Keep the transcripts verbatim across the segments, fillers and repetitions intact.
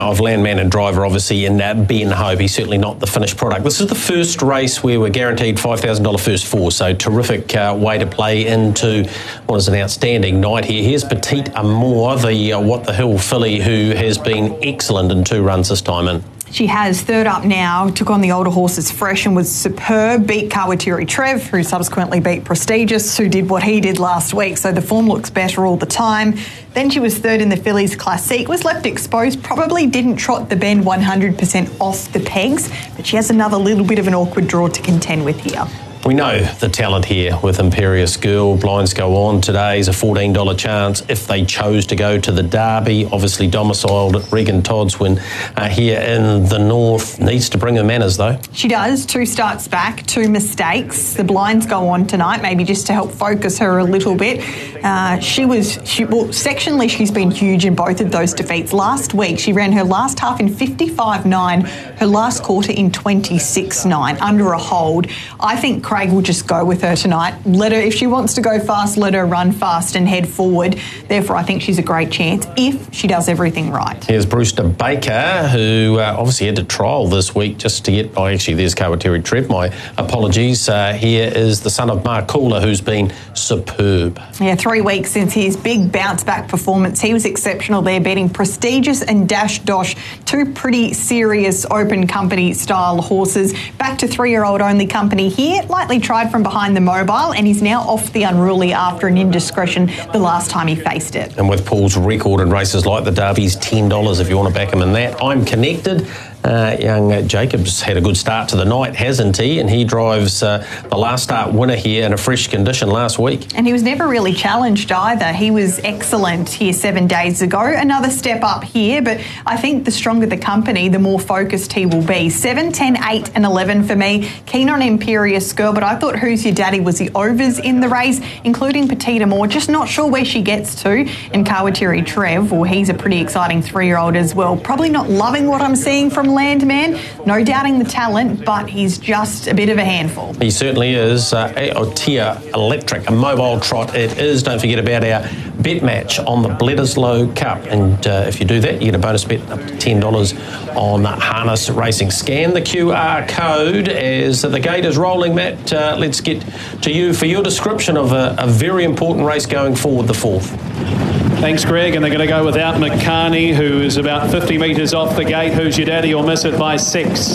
of Landman and Driver, obviously, in uh, Ben Hope. He's certainly not the finished product. This is the first race where we're guaranteed five thousand dollars first four, so terrific uh, way to play into what is an outstanding night here. Here's Petite Amour, the uh, What the Hill filly, who has been excellent in two runs this time in. She has third up now, took on the older horses Fresh and was superb, beat Kawatiri Trev, who subsequently beat Prestigious, who did what he did last week, so the form looks better all the time. Then she was third in the Fillies Classique, was left exposed, probably didn't trot the bend one hundred percent off the pegs, but she has another little bit of an awkward draw to contend with here. We know the talent here with Imperious Girl. Blinds go on. Today's a fourteen dollars chance if they chose to go to the Derby. Obviously domiciled at Regan Todd's when uh, here in the north. Needs to bring her manners though. She does. Two starts back, two mistakes. The blinds go on tonight, maybe just to help focus her a little bit. Uh, she was, she, well, sectionally she's been huge in both of those defeats. Last week she ran her last half in fifty-five nine, her last quarter in twenty-six nine, under a hold. I think Craig will just go with her tonight. Let her, if she wants to go fast, let her run fast and head forward. Therefore, I think she's a great chance if she does everything right. Here's Brewster Baker, who uh, obviously had to trial this week just to get... Oh, actually, there's Kawatiri Trev. My apologies. Uh, here is the son of Markula, who's been superb. Yeah, three weeks since his big bounce-back performance. He was exceptional there, beating Prestigious and Dash Dosh, two pretty serious open company-style horses. Back to three-year-old only company here. Lightly tried from behind the mobile, and he's now off the unruly after an indiscretion the last time he faced it. And with Paul's record in races like the Derby's ten dollars if you want to back him in that. I'm Connected. Uh, young uh, Jacobs had a good start to the night, hasn't he? And he drives uh, the last start winner here in a fresh condition last week. And he was never really challenged either. He was excellent here seven days ago. Another step up here, but I think the stronger the company, the more focused he will be. seven, ten, eight and eleven for me. Keen on Imperious Girl, but I thought Who's Your Daddy was the overs in the race, including Petite Amour. Just not sure where she gets to. And Kawatiri Trev, well, he's a pretty exciting three-year-old as well. Probably not loving what I'm seeing from Landman, no doubting the talent, but he's just a bit of a handful. He certainly is. Uh, Aotea Electric, a mobile trot it is. Don't forget about our bet match on the Bledisloe Cup, and uh, if you do that, you get a bonus bet up to ten dollars on harness racing. Scan the Q R code as the gate is rolling, Matt. Uh, let's get to you for your description of a, a very important race going forward, the fourth. Thanks, Greg. And they're going to go without McCarney, who is about fifty metres off the gate. Who's Your Daddy will miss it by six.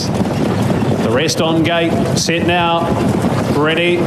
The rest on gate. Set now. Ready.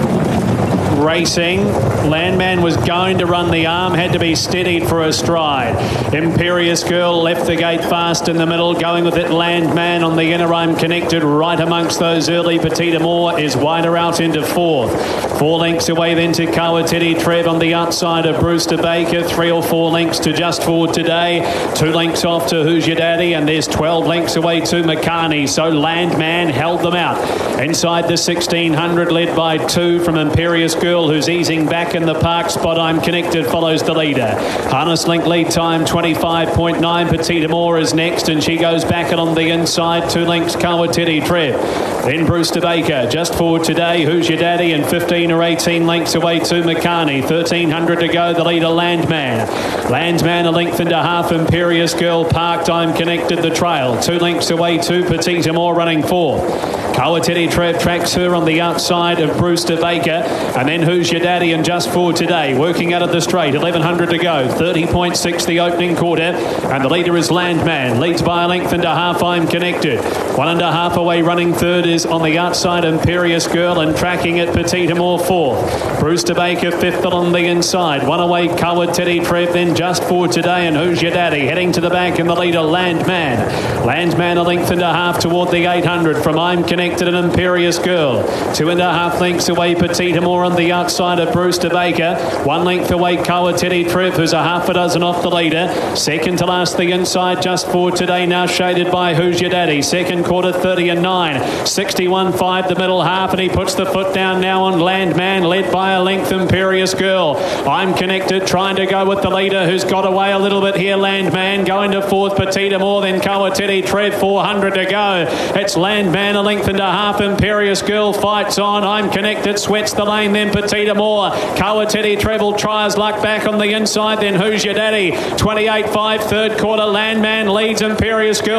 Racing. Landman was going to run the arm, had to be steadied for a stride. Imperious Girl left the gate fast in the middle, going with it Landman on the inner. I'm Connected right amongst those early. Petite Amour is wider out into fourth. Four lengths away then to Kawatiri Trev on the outside of Brewster Baker. Three or four lengths to Just Forward Today. Two lengths off to Who's Your Daddy, and there's twelve lengths away to McCarney. So Landman held them out. Inside the sixteen hundred, led by two from Imperious Girl, who's easing back in the park spot. I'm Connected follows the leader. Harness link lead time twenty-five point nine. Petite Amour is next, and she goes back and on the inside. Two lengths Kawatiri Trev. Then Brewster Baker. Just Forward Today. Who's Your Daddy? And fifteen or eighteen lengths away to McCarney. thirteen hundred to go. The leader Landman. Landman a length and a half. Imperious Girl parked. I'm Connected the trail. Two lengths away to Petite Amour running fourth. Kawatiri Trev tracks her on the outside of Brewster Baker, and then Who's Your Daddy and Just For Today working out of the straight. eleven hundred to go. thirty point six the opening quarter, and the leader is Landman. Leads by a length and a half. I'm Connected. One and a half away running third is on the outside Imperious Girl, and tracking it Petite Amour fourth. Brewster Baker fifth on the inside. One away Kawatiri Trev, then Just For Today and Who's Your Daddy heading to the back, and the leader Landman. Landman a length and a half toward the eight hundred from I'm Connected and Imperious Girl. Two and a half lengths away Petite Amour on the outside of Brewster Baker. One length away Kawatiri Trev, who's a half a dozen off the leader. Second to last the inside Just For Today, now shaded by Who's Your Daddy. Second quarter thirty and nine. sixty-one five the middle half, and he puts the foot down now on Landman, led by a length Imperious Girl. I'm Connected trying to go with the leader, who's got away a little bit here. Landman going to fourth. Petite Amour, then Kawatiri Trev. four hundred to go. It's Landman a length and a half. Imperious Girl fights on. I'm Connected sweats the lane, then Petita Moore. Kawatiti Treble tries luck back on the inside. Then Who's Your Daddy? twenty-eight five, third quarter. Landman leads Imperious Girl.